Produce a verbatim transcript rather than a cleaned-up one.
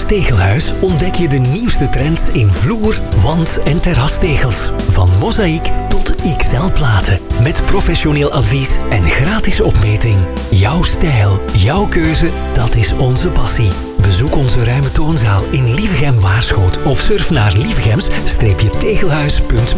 Tegelhuis ontdek je de nieuwste trends in vloer, wand- en terrastegels. Van mozaïek tot X L-platen. Met professioneel advies en gratis opmeting. Jouw stijl, jouw keuze, dat is onze passie. Bezoek onze ruime toonzaal in Lievegem-Waarschoot of surf naar lievegems-tegelhuis punt